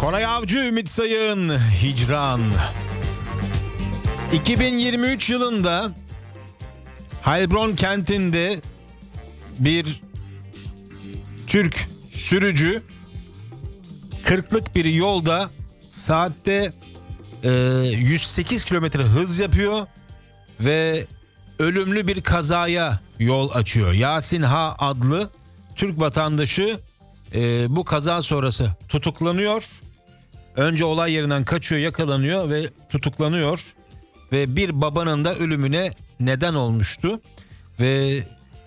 Koray Avcı, Ümit Sayın, Hicran. 2023 yılında Heilbronn kentinde bir Türk sürücü 40'lık bir yolda saatte 108 kilometre hız yapıyor ve ölümlü bir kazaya yol açıyor. Yasin H. adlı Türk vatandaşı bu kaza sonrası tutuklanıyor. Önce olay yerinden kaçıyor, yakalanıyor ve tutuklanıyor. Ve bir babanın da ölümüne neden olmuştu. Ve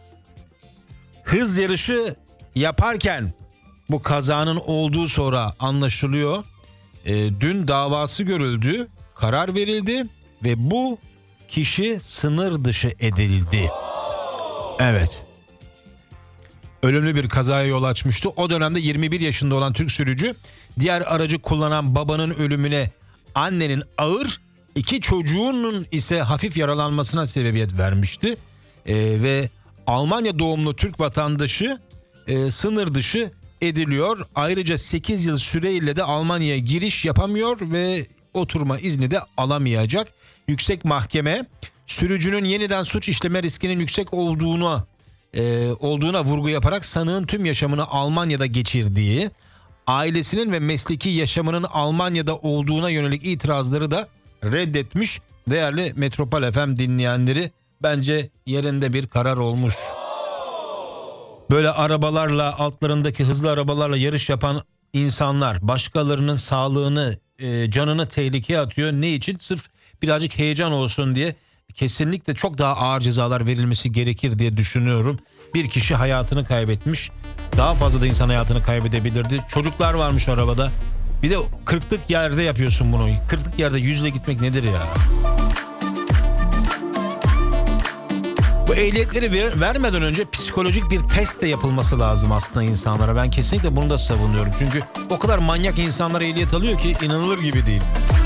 hız yarışı yaparken bu kazanın olduğu sonra anlaşılıyor. Dün davası görüldü, karar verildi ve bu kişi sınır dışı edildi. Evet. Ölümlü bir kazaya yol açmıştı. O dönemde 21 yaşında olan Türk sürücü diğer aracı kullanan babanın ölümüne annenin ağır, iki çocuğunun ise hafif yaralanmasına sebebiyet vermişti. Ve Almanya doğumlu Türk vatandaşı sınır dışı ediliyor. Ayrıca 8 yıl süreyle de Almanya'ya giriş yapamıyor ve oturma izni de alamayacak. Yüksek Mahkeme sürücünün yeniden suç işleme riskinin yüksek olduğuna vurgu yaparak sanığın tüm yaşamını Almanya'da geçirdiği, ailesinin ve mesleki yaşamının Almanya'da olduğuna yönelik itirazları da reddetmiş. Değerli Metropol FM dinleyenleri, bence yerinde bir karar olmuş. Böyle arabalarla, altlarındaki hızlı arabalarla yarış yapan insanlar başkalarının sağlığını, canını tehlikeye atıyor. Ne için? Sırf birazcık heyecan olsun diye. Kesinlikle çok daha ağır cezalar verilmesi gerekir diye düşünüyorum. Bir kişi hayatını kaybetmiş. Daha fazla da insan hayatını kaybedebilirdi. Çocuklar varmış arabada. Bir de 40'lık yerde yapıyorsun bunu. 40'lık yerde 100'le gitmek nedir ya? Bu ehliyetleri vermeden önce psikolojik bir test de yapılması lazım aslında insanlara. Ben kesinlikle bunu da savunuyorum. Çünkü o kadar manyak insanlar ehliyet alıyor ki inanılır gibi değil.